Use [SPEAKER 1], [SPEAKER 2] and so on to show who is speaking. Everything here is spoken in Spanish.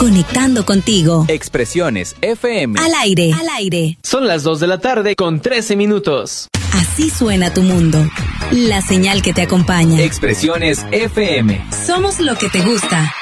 [SPEAKER 1] conectando contigo.
[SPEAKER 2] Expresiones FM.
[SPEAKER 1] Al aire, al aire.
[SPEAKER 3] Son las 2 de la tarde con 13 minutos.
[SPEAKER 1] Así suena tu mundo. La señal que te acompaña.
[SPEAKER 2] Expresiones FM.
[SPEAKER 1] Somos lo que te gusta.